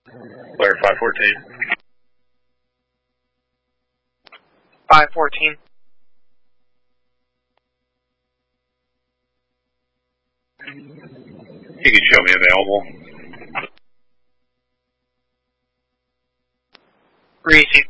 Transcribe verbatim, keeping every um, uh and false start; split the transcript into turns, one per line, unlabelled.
Blair five fourteen.
five fourteen.
You can show me available.
Receive.